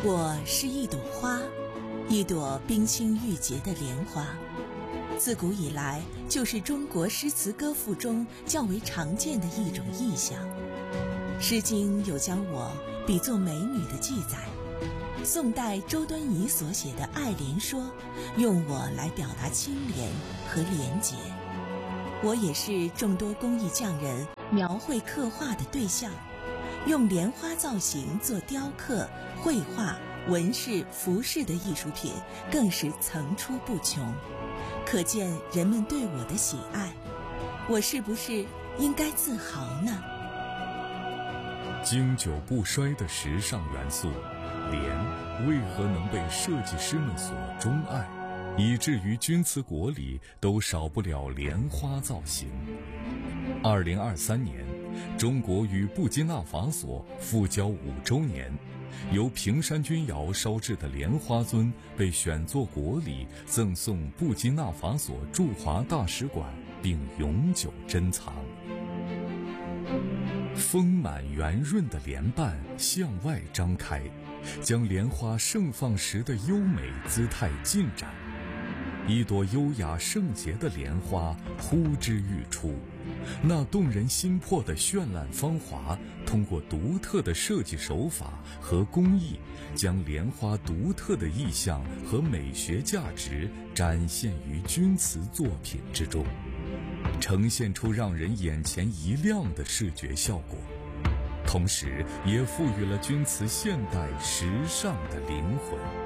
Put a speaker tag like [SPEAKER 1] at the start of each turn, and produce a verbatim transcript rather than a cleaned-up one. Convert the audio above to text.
[SPEAKER 1] 我是一朵花，一朵冰清玉洁的莲花，自古以来就是中国诗词歌赋中较为常见的一种意象。《诗经》有将我比作美女的记载，宋代周敦颐所写的《爱莲说》用我来表达清廉和廉洁。我也是众多工艺匠人描绘刻画的对象，用莲花造型做雕刻、绘画、纹饰、服饰的艺术品更是层出不穷，可见人们对我的喜爱。我是不是应该自豪呢？
[SPEAKER 2] 经久不衰的时尚元素莲，为何能被设计师们所钟爱，以至于钧瓷国里都少不了莲花造型？二零二三年，中国与布基纳法索复交五周年，由平山钧窑烧制的莲花尊被选作国礼，赠送布基纳法索驻华大使馆，并永久珍藏。丰满圆润的莲瓣向外张开，将莲花盛放时的优美姿态尽展。一朵优雅圣洁的莲花呼之欲出，那动人心魄的绚烂芳华，通过独特的设计手法和工艺，将莲花独特的意象和美学价值展现于钧瓷作品之中，呈现出让人眼前一亮的视觉效果，同时也赋予了钧瓷现代时尚的灵魂。